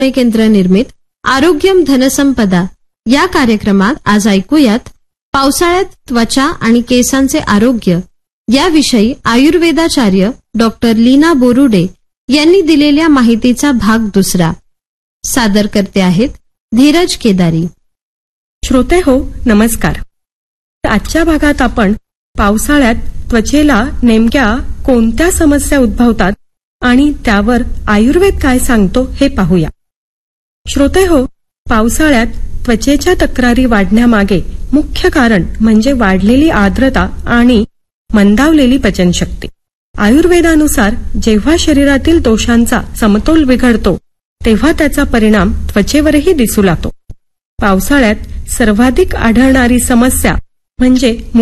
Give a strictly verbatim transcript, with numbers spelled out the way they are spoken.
केंद्र निर्मित आरोग्यम धनसंपदा या कार्यक्रमात आज ऐकूयात पावसाळ्यात त्वचा आणि केसांचे आरोग्य याविषयी आयुर्वेदाचार्य डॉक्टर लीना बोरुडे यांनी दिलेल्या माहितीचा भाग दुसरा. सादर करते आहेत धीरज केदारी. श्रोते हो, नमस्कार. आजच्या भागात आपण पावसाळ्यात त्वचेला नेमक्या कोणत्या समस्या उद्भवतात आणि त्यावर आयुर्वेद काय सांगतो हे पाहूया. श्रोते हो, पावसाळ्यात त्वचेच्या तक्रारी वाढण्यामागे मुख्य कारण म्हणजे वाढलेली आर्द्रता आणि मंदावलेली पचनशक्ती. आयुर्वेदानुसार जेव्हा शरीरातील दोषांचा समतोल बिघडतो तेव्हा त्याचा परिणाम त्वचेवरही दिसू लागतो. पावसाळ्यात सर्वाधिक आढळणारी समस्या म्हणजे